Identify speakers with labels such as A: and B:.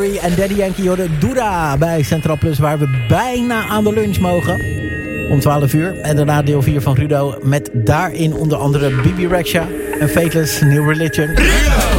A: Curry en Daddy Yankee horen Doura bij Central Plus, waar we bijna aan de lunch mogen. Om 12 uur. En daarna deel 4 van Rudo met daarin onder andere Bibi Rexha en Fateless New Religion.